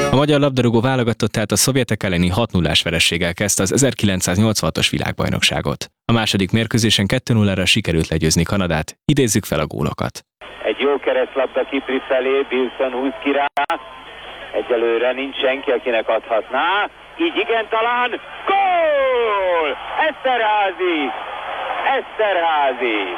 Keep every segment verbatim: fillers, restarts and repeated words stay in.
A magyar labdarúgó válogatott tehát a szovjetek elleni hat nullás vereséggel kezdte az ezerkilencszáznyolcvanhatos világbajnokságot. A második mérkőzésen kettő nullára sikerült legyőzni Kanadát. Idézzük fel a gólokat. Egy jó keresztlabda Kipri felé, Bilson húz ki rá. Egyelőre nincs senki, akinek adhatná. Így igen talán. Gól! Eszterházy! Eszterházy!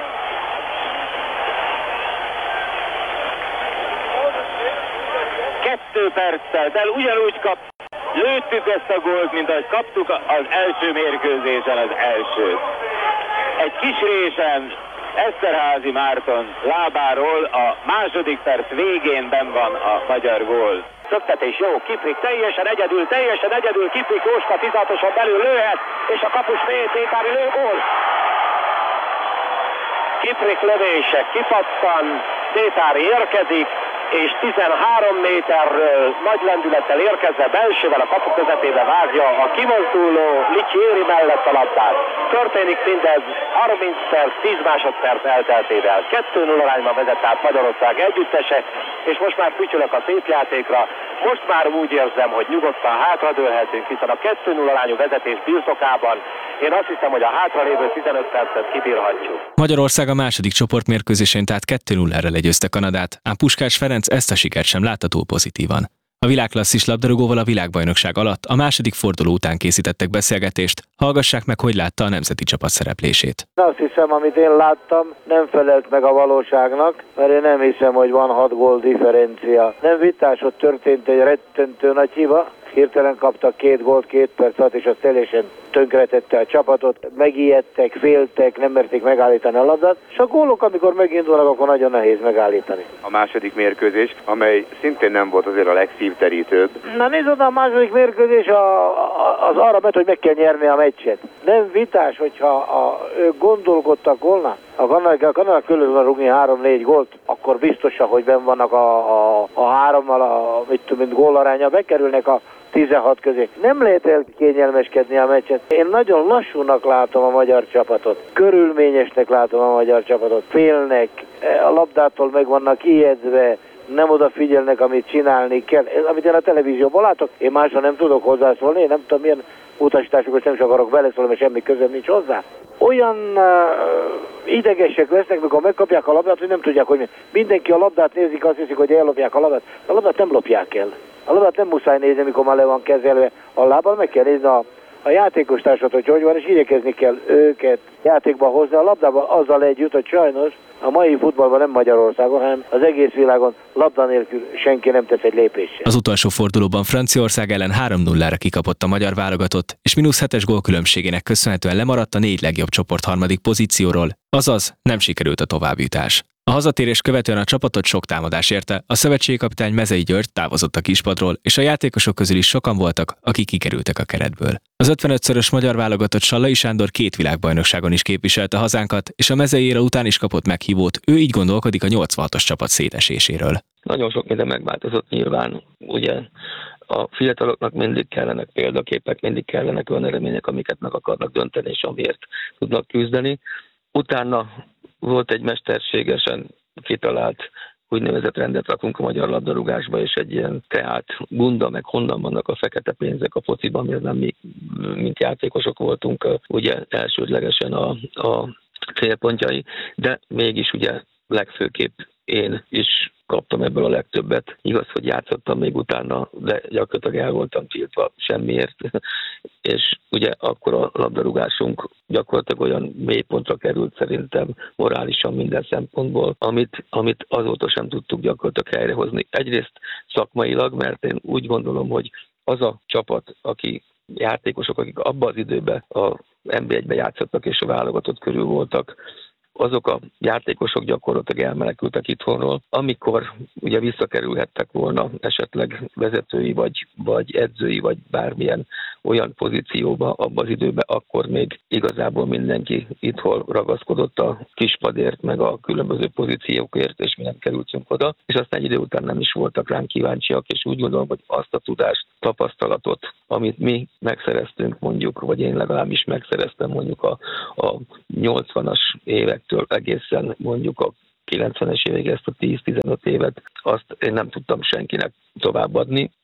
Kettő perccel, de ugyanúgy kap. Lőttük ezt a gólt, mint ahogy kaptuk az első mérkőzésen az elsőt. Egy kis résen Eszterházy Márton lábáról a második perc végén benn van a magyar gól. Szöktetés jó, Kiprik teljesen egyedül, teljesen egyedül, Kiprik Jóska tizadatosan belül lőhet, és a kapus Tétári lő gól. Kiprik lövése kipattan, Tétári érkezik, és tizenhárom méterről nagy lendülettel érkezve belsővel a kapu közepébe vágja a kimozduló Licsieri mellett a labdát. Történik mindez harminc perc, tíz másodperc elteltével. kettő null arányban vezet tehát Magyarország együttese, és most már fütyülök a szép játékra. Most már úgy érzem, hogy nyugodtan hátradőlhetünk, hiszen a kettő null arányú vezetés birtokában én azt hiszem, hogy a hátralévő tizenöt percet kibírhatjuk. Magyarország a második csoportmérkőzésén tehát kettő nullára legyőzte Kanadát, ám Puskás Ferenc ezt a sikert sem látta túl pozitívan. A világklasszis labdarúgóval a világbajnokság alatt a második forduló után készítettek beszélgetést, hallgassák meg, hogy látta a nemzeti csapat szereplését. Azt hiszem, amit én láttam, nem felelt meg a valóságnak, mert én nem hiszem, hogy van hat gól differencia. Nem vitás, hogy történt egy rettentő nagy hiba. Hirtelen kaptak két gólt, két perc alatt, és az teljesen tönkretette a csapatot. Megijedtek, féltek, nem merték megállítani a labdát, és a gólok, amikor megindulnak, akkor nagyon nehéz megállítani. A második mérkőzés, amely szintén nem volt azért a legszívterítőbb. Na nézd, a második mérkőzés a, a, az arra ment, hogy meg kell nyerni a meccset. Nem vitás, hogyha a, ők gondolkodtak volna, a Kanadák körül van rúgni három-négy gólt, akkor biztosan, hogy benn vannak a, a, a hárommal, a, mit tudom, mint gólaránya, bekerülnek a tizenhat közé. Nem lehet elkényelmeskedni a meccset. Én nagyon lassúnak látom a magyar csapatot. Körülményesnek látom a magyar csapatot. Félnek, a labdától meg vannak ijedve, nem odafigyelnek, amit csinálni kell. Ez, amit én a televízióban látok, én másra nem tudok hozzászólni, én nem tudom milyen utasításokat nem is akarok beleszólni, mert semmi közöm nincs hozzá. Olyan uh, idegesek lesznek, mikor megkapják a labdát, hogy nem tudják, hogy mindenki a labdát nézik, azt hiszik, hogy ellopják a labdát. A labdát nem lopják el. A labdát nem muszáj nézni, mikor már le van kezelve a lábbal, meg kell nézni a, a játékos társat, hogy hogy van, és igyekezni kell őket játékba hozni a labdába azzal együtt, hogy sajnos a mai futballban nem Magyarországon, hanem az egész világon labda nélkül senki nem tesz egy lépést. Az utolsó fordulóban Franciaország ellen három nullára kikapott a magyar válogatott, és mínusz hetes gólkülönbségének köszönhetően lemaradt a négy legjobb csoport harmadik pozícióról, azaz nem sikerült a továbbjutás. A hazatérés követően a csapatot sok támadás érte, a szövetségi kapitány Mezei György távozott a kispadról, és a játékosok közül is sokan voltak, akik kikerültek a keretből. Az ötvenötszörös magyar válogatott Sallai Sándor két világbajnokságon is képviselte hazánkat, és a mezei éra után is kapott meghívót, ő így gondolkodik a nyolcvanhatos csapat széteséséről. Nagyon sok minden megváltozott nyilván, ugye a fiataloknak mindig kellenek példaképek, mindig kellenek olyan eredmények, amiket meg akarnak dönteni, és amiért tudnak küzdeni. Utána volt egy mesterségesen kitalált úgynevezett rendet rakunk a magyar labdarúgásba, és egy ilyen tehát gunda, meg honnan vannak a fekete pénzek a fociban, mert nem mi, mint játékosok voltunk ugye elsődlegesen a, a célpontjai, de mégis ugye legfőképp én is kaptam ebből a legtöbbet. Igaz, hogy játszottam még utána, de gyakorlatilag el voltam tiltva semmiért. És ugye akkor a labdarúgásunk gyakorlatilag olyan mélypontra került szerintem morálisan minden szempontból, amit, amit azóta sem tudtuk gyakorlatilag helyrehozni. Egyrészt szakmailag, mert én úgy gondolom, hogy az a csapat, aki játékosok, akik abban az időben a en bé egyben játszottak és a válogatott körül voltak, azok a játékosok gyakorlatilag elmenekültek itthonról, amikor ugye visszakerülhettek volna esetleg vezetői, vagy, vagy edzői, vagy bármilyen olyan pozícióba abban az időben, akkor még igazából mindenki itthon ragaszkodott a kispadért, meg a különböző pozíciókért, és mi nem kerültünk oda, és aztán egy idő után nem is voltak ránk kíváncsiak, és úgy gondolom, hogy azt a tudást, tapasztalatot, amit mi megszereztünk mondjuk, vagy én legalábbis megszereztem mondjuk a, a nyolcvanas évektől egészen mondjuk a kilencvenes évig, ezt a tíz-tizenöt évet, azt én nem tudtam senkinek továbbadni.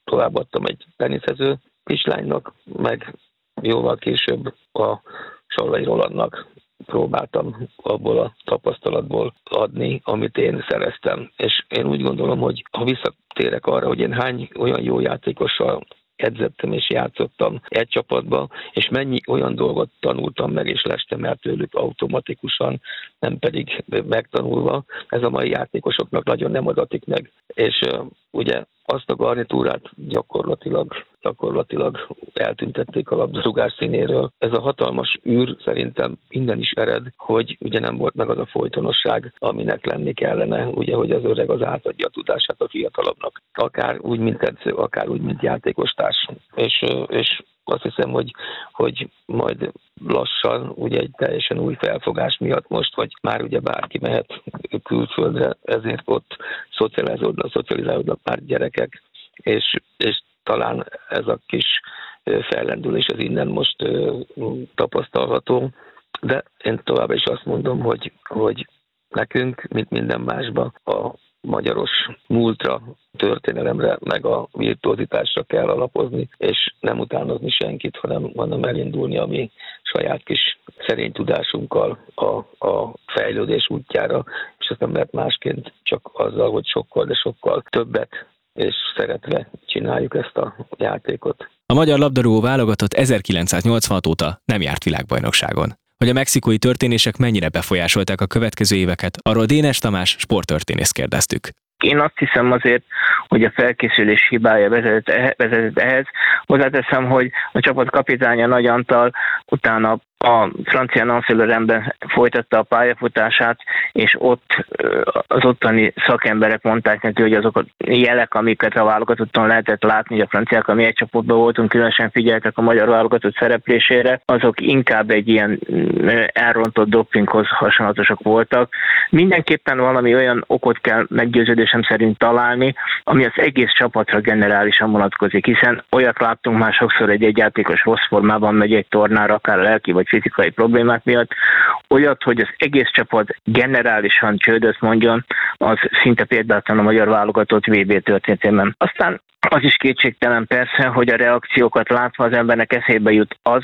továbbadtam egy teniszező kislánynak, meg jóval később a Sallai Rolandnak próbáltam abból a tapasztalatból adni, amit én szereztem. És én úgy gondolom, hogy ha visszatérek arra, hogy én hány olyan jó játékossal edzettem és játszottam egy csapatba, és mennyi olyan dolgot tanultam meg, és lestem el tőlük automatikusan, nem pedig megtanulva, ez a mai játékosoknak nagyon nem adatik meg. És uh, ugye azt a garnitúrát gyakorlatilag, gyakorlatilag eltüntették a labdarúgás színéről. Ez a hatalmas űr szerintem innen is ered, hogy ugye nem volt meg az a folytonosság, aminek lenni kellene, ugye, hogy az öreg az átadja a tudását a fiatalabbnak. Akár úgy, mint edző, akár úgy, mint játékostárs. És, és azt hiszem, hogy, hogy majd lassan, ugye egy teljesen új felfogás miatt most, vagy már ugye bárki mehet külföldre, ezért ott szocializálódnak, szocializálódnak már gyerekek, és, és talán ez a kis fellendülés az innen most tapasztalható. De én tovább is azt mondom, hogy, hogy nekünk, mint minden másban, a magyaros múltra, történelemre, meg a virtuozitásra kell alapozni, és nem utánozni senkit, hanem, hanem elindulni a mi saját kis szerény tudásunkkal a, a fejlődés útjára, és ezt nem lehet másként csak azzal, hogy sokkal, de sokkal többet és szeretve csináljuk ezt a játékot. A magyar labdarúgó válogatott ezerkilencszáznyolcvanhat óta nem járt világbajnokságon. Hogy a mexikói történések mennyire befolyásolták a következő éveket, arról Dénes Tamás sporttörténészt kérdeztük. Én azt hiszem azért, hogy a felkészülés hibája vezetett, vezetett ehhez. Hozzáteszem, hogy a csapat kapitánya Nagy Antal utána a francia Nancy-Lorraine-ben folytatta a pályafutását, és ott az ottani szakemberek mondták neki, hogy azok a jelek, amiket a válogatottan lehetett látni, hogy a franciák, ami egy csoportban voltunk, különösen figyeltek a magyar válogatott szereplésére, azok inkább egy ilyen elrontott dopinghoz hasonlatosak voltak. Mindenképpen valami olyan okot kell meggyőződésem szerint találni, ami az egész csapatra generálisan vonatkozik, hiszen olyat láttunk már sokszor, egy egy játékos rossz formában megy egy tornára, akár a lelki vagy fizikai problémák miatt, olyat, hogy az egész csapat generálisan csődöt mondjon, az szinte példátlan a magyar válogatott vé bé történetében. Aztán az is kétségtelen persze, hogy a reakciókat látva az embernek eszébe jut az,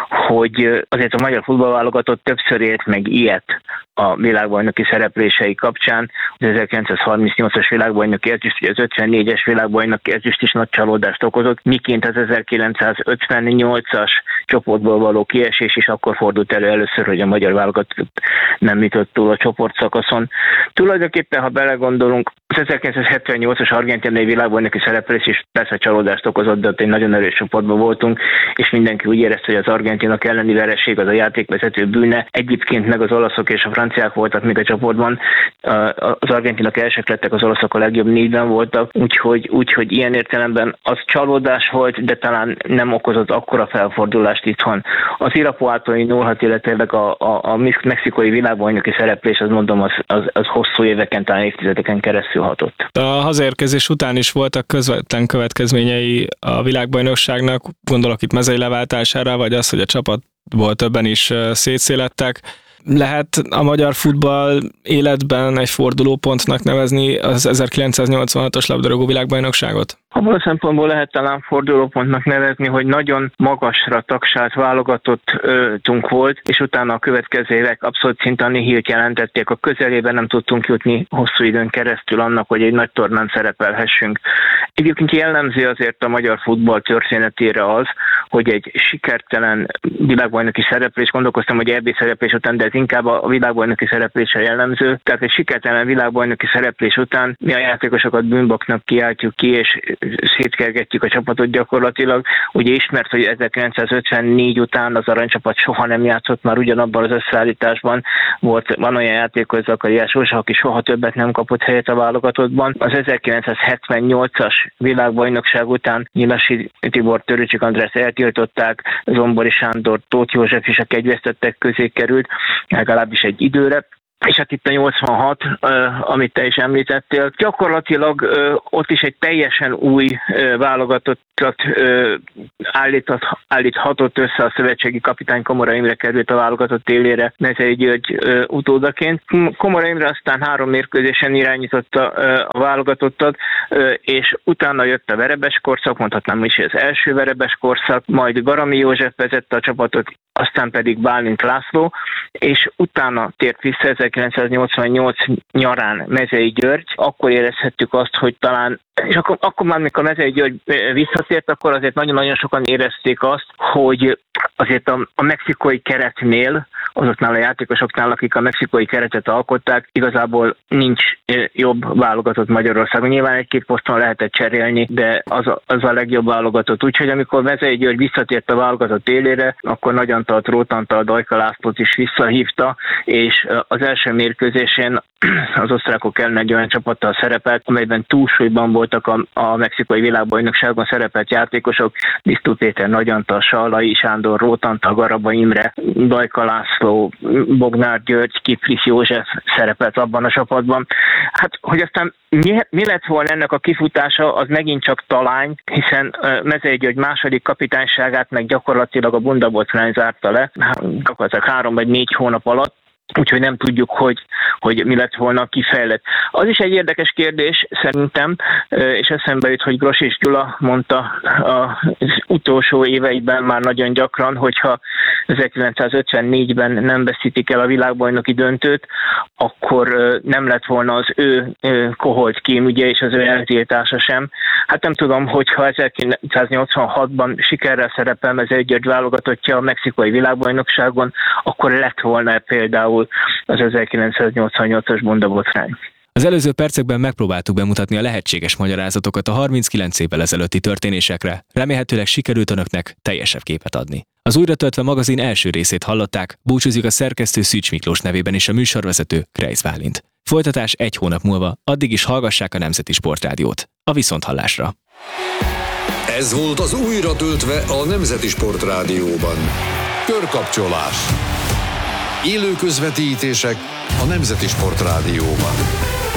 hogy azért a magyar futballválogatott többször élt meg ilyet a világbajnoki szereplései kapcsán. Az ezerkilencszázharmincnyolcas világbajnoki ezüst, ugye az ötvennégyes világbajnoki ezüst is nagy csalódást okozott, miként az ezerkilencszázötvennyolcas csoportból való kiesés is akkor fordult elő először, hogy a magyar válogatott nem jutott túl a csoportszakaszon. Tulajdonképpen, ha belegondolunk, az ezerkilencszázhetvennyolcas argentinai világbajnoki szereplés is persze csalódást okozott, de ott egy nagyon erős csoportban voltunk, és mindenki úgy érezte, hogy az argentinok elleni vereség az a játékvezető bűne. Egyébként meg az olaszok és a franciák voltak még a csoportban. Az argentinok elsők lettek, az olaszok a legjobb négyben voltak, úgyhogy, úgyhogy ilyen értelemben az csalódás volt, de talán nem okozott akkora felfordulást itthon. Az Irapuától nyúlhat, illetve a, a, a mexikói világbajnoki szereplés, az mondom, az, az, az hosszú éveken, talán évtizedeken keresztül hatott. A hazaérkezés után is voltak közvetlen következményei a világbajnokságnak, gondolok itt mezei leváltására, vagy az, hogy a csapatból többen is szétszélettek. Lehet a magyar futball életben egy fordulópontnak nevezni az ezerkilencszáznyolcvanhatos labdarúgó világbajnokságot? Abban a szempontból lehet talán fordulópontnak nevezni, hogy nagyon magasra tagsált válogatottunk volt, és utána a következő évek abszolút szinte nihilt jelentették. A közelében nem tudtunk jutni hosszú időn keresztül annak, hogy egy nagy tornán szerepelhessünk. Egyébként jellemző azért a magyar futball történetére az, hogy egy sikertelen világbajnoki szereplés, gondolkoztam, hogy é bé szereplés után, de ez inkább a világbajnoki szereplésre jellemző. Tehát egy sikertelen világbajnoki szereplés után mi a játékosokat bűnbaknak kiáltjuk ki, és szétkergetjük a csapatot gyakorlatilag. Ugye ismert, hogy ezerkilencszázötvennégy után az aranycsapat soha nem játszott már ugyanabban az összeállításban. Volt, van olyan játékos, Zakariás Zsózsa, aki soha többet nem kapott helyet a válogatottban. Az ezerkilencszázhetvennyolcas világbajnokság után Nyilasi Tibor, Törőcsik András eltiltották, Zombori Sándor, Tóth József is a kegyvesztettek közé került, legalábbis egy időre. és hát itt a nyolcvanhat, amit te is említettél, gyakorlatilag ott is egy teljesen új válogatottat állított, állíthatott össze a szövetségi kapitány. Komora Imre került a válogatott élére Mezei György utódaként. Komora Imre aztán három mérkőzésen irányította a válogatottat, és utána jött a verebes korszak, mondhatnám is, az első verebes korszak, majd Garami József vezette a csapatot, aztán pedig Bálint László, és utána tért vissza ezerkilencszáznyolcvannyolc nyarán Mezei György. Akkor érezhettük azt, hogy talán, és akkor, akkor már, mikor Mezei György visszatért, akkor azért nagyon-nagyon sokan érezték azt, hogy azért a, a mexikói keretnél, azoknál a játékosoknál, akik a mexikói keretet alkották, igazából nincs jobb válogatott Magyarországon. Nyilván egy-két poszton lehetett cserélni, de az a, az a legjobb válogatott. Úgyhogy amikor Mezei György visszatért a válogatott élére, akkor Nagy Antalt, Róth Antalt, Dajka Lászlót is visszahívta, és az első mérkőzésén az osztrákok ellen egy olyan csapattal szerepelt, amelyben túlsúlyban voltak a, a mexikai világbajnokságon szerepelt játékosok, Disztó Péter, Nagy Antal, Sallai Sándor, Róth Antal, Garaba Imre, Dajka László, Bognár György, Kiplis József szerepelt abban a csapatban. Hát, hogy aztán mi, mi lett volna ennek a kifutása, az megint csak talány, hiszen Mezei György második kapitányságát meg gyakorlatilag a Bunda Botrány zárta le, gyakorlatilag három vagy négy hónap alatt, úgyhogy nem tudjuk, hogy, hogy mi lett volna kifejlett. Az is egy érdekes kérdés szerintem, és eszembe jut, hogy Grosics Gyula mondta az utolsó éveiben már nagyon gyakran, hogyha ezerkilencszázötvennégyben nem veszítik el a világbajnoki döntőt, akkor nem lett volna az ő koholt kémügye és az ő eltiltása sem. Hát nem tudom, hogyha ezerkilencszáznyolcvanhatban sikerrel szerepel Mezei György válogatottja a mexikai világbajnokságon, akkor lett volna például az ezerkilencszáznyolcvannyolcas Bunda Botrány. Az előző percekben megpróbáltuk bemutatni a lehetséges magyarázatokat a harminckilenc évvel ezelőtti történésekre, remélhetőleg sikerült önöknek teljesebb képet adni. Az Újra töltve magazin első részét hallották, búcsúzik a szerkesztő Szűcs Miklós nevében is a műsorvezető Krejsz Bálint. Folytatás egy hónap múlva, addig is hallgassák a Nemzeti Sportrádiót. A viszonthallásra! Ez volt az Újra töltve a Nemzeti Sportrádióban. Körkapcsolás. Élő közvetítések a Nemzeti Sportrádióban.